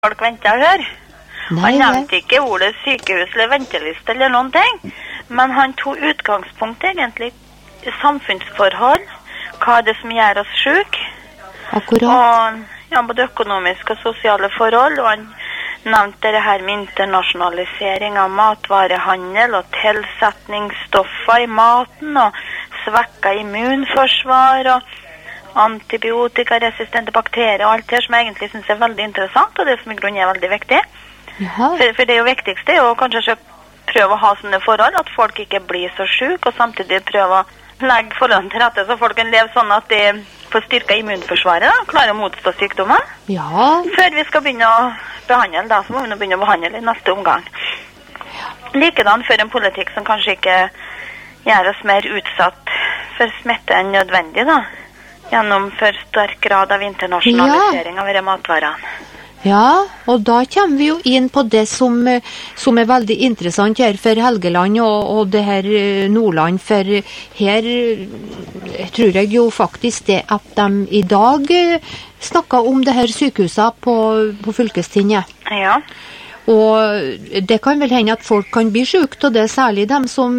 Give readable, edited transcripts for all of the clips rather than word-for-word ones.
folk venter her. Han nevnte ikke ordet sykehus eller venteliste eller noen ting, men han tog utgangspunkt egentlig i samfunnsforhold, hva det som gjør oss syk, og ja, både økonomiske og sosiale forhold, og han nevnte det her med internasjonalisering av matvarehandel og tilsetningsstoffer i maten, og svekket immunforsvar, og antibiotikaresistente bakterier og alt det som jeg egentlig synes er veldig interessant, og det som i grunnen er veldig viktig. For det er jo viktigste er å kanskje prøve å ha sånne forhold at folk ikke blir så syke, og samtidig prøve å legge forholdene til rette så folk kan leve sånn at de får styrket immunforsvaret, da, klarer å motstå sykdommer. Før vi skal begynne å behandle, da, så må vi nå begynne å behandle i neste omgang. Likedan for en politikk som kanskje ikke gjør oss mer utsatt for smitte enn nødvendig, da, gjennom for sterk grad av internasjonalisering av våre matvarer. Ja, og da kommer vi jo inn på det som er veldig interessant her for Helgeland og det her Nordland, for her tror jeg jo faktisk det at de i dag snakker om det her sykehuset på fylkestinget. Ja. Og det kan vel hende at folk kan bli sykt, og det er særlig dem som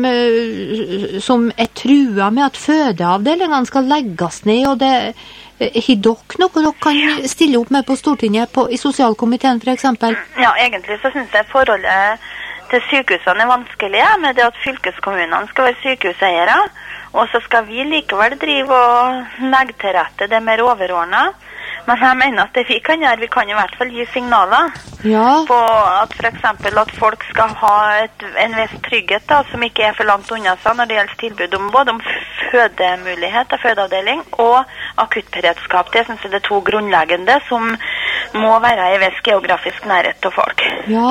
er trua med at fødeavdelingene skal legges ned, og det har dere noe dere kan stille opp med på Stortinget i sosialkomiteen for eksempel? Ja, egentlig så synes jeg forholdet til sykehusene er vanskelige, med det at fylkeskommunene skal være sykehuseiere, og så skal vi likevel drive og legge til rette det mer overordnet. Men jeg mener at det vi kan gjøre, vi kan i hvert fall gi signaler på at for eksempel at folk skal ha en viss trygghet da, som ikke er for langt unna seg når det gjelder tilbud om både om fødemulighet av fødeavdeling og akuttberedskap. Det synes jeg er to grunnleggende som må være i viss geografisk nærhet til folk.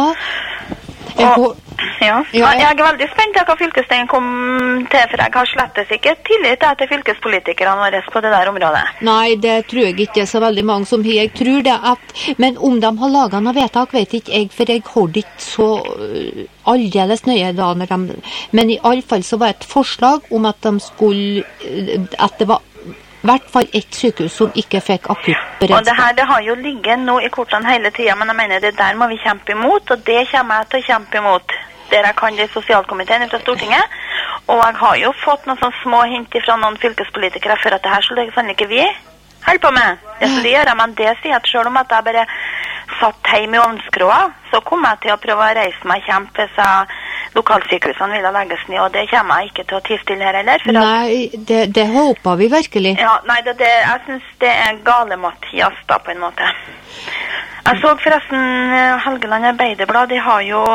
Jeg er veldig spent på hva fylkestinget kom til, for jeg har slettes ikke tillit til fylkespolitikerne våre på det der området. Nei, det tror jeg ikke så veldig mange som har. Jeg tror det men om de har laget noe vedtak, vet ikke jeg, for jeg hørte ikke så aldeles nøye da men i alle fall så var et forslag om at de skulle, at det var i hvert fall et sykehus som ikke fikk akuttberedskap. Og det har jo ligget nå i kortene hele tiden, men jeg mener det der må vi kjempe imot, og det kommer jeg til å kjempe imot. Der jeg kan det i sosialkomiteen fra Stortinget, og jeg har jo fått noen sånne små hint fra noen fylkespolitikere for at det her skulle sannelig ikke vi holde på med. Det skulle de gjøre, men det sier at selv om at jeg bare satt hjemme i ovnskråa, så kom jeg til å prøve å reise meg kjempe hvis lokalsykehusene ville legges ned, og det kommer jeg ikke til å tilstille her heller. Nei, det håper vi virkelig. Ja, nei, jeg synes det er gale Mathias da, på en måte. Jeg så forresten Helgeland Arbeiderblad, de har jo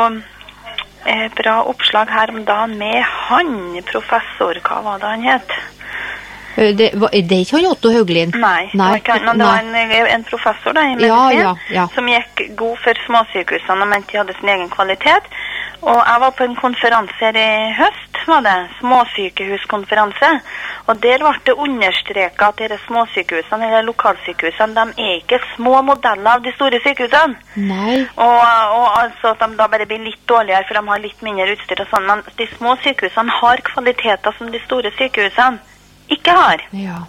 bra oppslag her om dagen med han, professor, hva var det han het? Det er ikke han Otto Hauglin? Nei, det var en professor da, i medisin, som gikk god for småsykehusene og mente de hadde sin egen kvalitet. Og jeg var på en konferanse her i høst, var det, småsykehuskonferanse, og der ble det understreket at disse småsykehusene, eller lokalsykehusene, de er ikke små modeller av de store sykehusene. Nei. Og altså at de da bare blir litt dårligere, for de har litt mindre utstyr og sånn, men de små sykehusene har kvaliteter som de store sykehusene ikke har. Ja.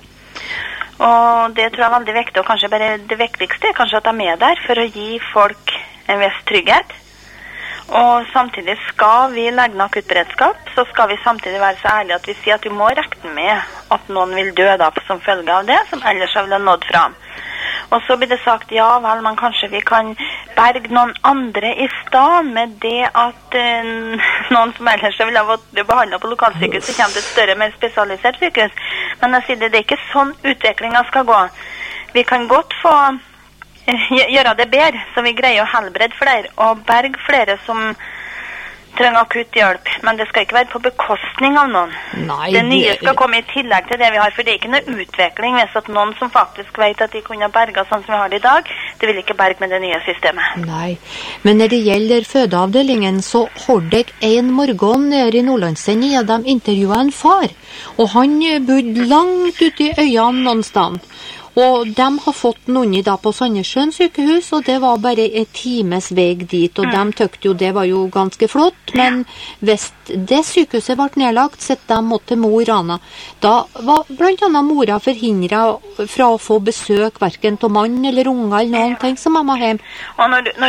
Og det tror jeg er veldig viktig, og kanskje bare det viktigste er kanskje at de er der for å gi folk en viss trygghet. Og samtidig skal vi legge ned akuttberedskap, så skal vi samtidig være så ærlige at vi sier at vi må regne med at noen vil dø da som følge av det, som ellers ville nådd fram. Og så blir det sagt, ja vel, men kanskje vi kan berge noen andre i stedet med det at noen som ellers ville ha vært behandlet på lokalsykehus, så kommer det et større, mer spesialisert sykehus. Men jeg sier det er ikke sånn utviklingen skal gå. Vi kan godt få gjøre det bedre, så vi greier å helbrede flere og berge flere som trenger akutt hjelp, men det skal ikke være på bekostning av noen. Nei, det nye skal komme i tillegg til det vi har, for det er ikke noe utvikling hvis at noen som faktisk vet at de kunne berge sånn som vi har det i dag, det vil ikke berge med det nye systemet. Nei, men når det gjelder fødeavdelingen, så hørte jeg en morgen nede i Nordlandssendingen, de intervjuet en far, og han bodde langt ute i øyene noen sted. Og de har fått noen da på Sandnessjøen sykehus, og det var bare et times vei dit, og de tøkte jo det var jo ganske flott, men hvis det sykehuset ble nedlagt, så de måtte til Mo i Rana. Da var blant annet mora forhindret fra å få besøk hverken til mann eller unger eller noen ting som mamma hjem. Og når